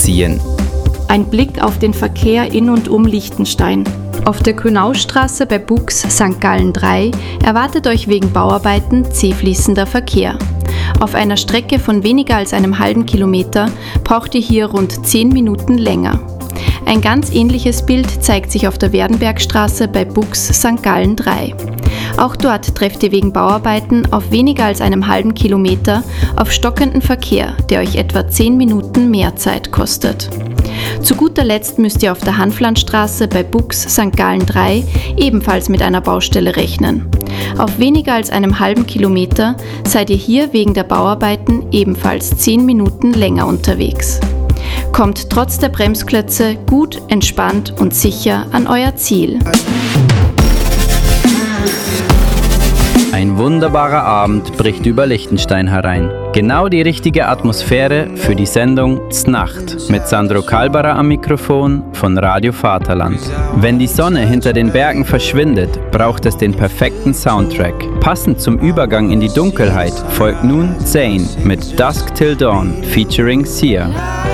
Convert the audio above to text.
ziehen. Ein Blick auf den Verkehr in und um Liechtenstein. Auf der Könaustraße bei Bux St. Gallen 3 erwartet euch wegen Bauarbeiten zäh fließender Verkehr. Auf einer Strecke von weniger als einem halben Kilometer braucht ihr hier rund 10 Minuten länger. Ein ganz ähnliches Bild zeigt sich auf der Werdenbergstraße bei Bux St. Gallen 3. Auch dort trefft ihr wegen Bauarbeiten auf weniger als einem halben Kilometer auf stockenden Verkehr, der euch etwa 10 Minuten mehr Zeit kostet. Zu guter Letzt müsst ihr auf der Hanflandstraße bei Bux St. Gallen 3 ebenfalls mit einer Baustelle rechnen. Auf weniger als einem halben Kilometer seid ihr hier wegen der Bauarbeiten ebenfalls 10 Minuten länger unterwegs. Kommt trotz der Bremsklötze gut, entspannt und sicher an euer Ziel. Ein wunderbarer Abend bricht über Liechtenstein herein. Genau die richtige Atmosphäre für die Sendung Znacht mit Sandro Kalberer am Mikrofon von Radio Vaterland. Wenn die Sonne hinter den Bergen verschwindet, braucht es den perfekten Soundtrack. Passend zum Übergang in die Dunkelheit folgt nun Zayn mit Dusk Till Dawn featuring Sia.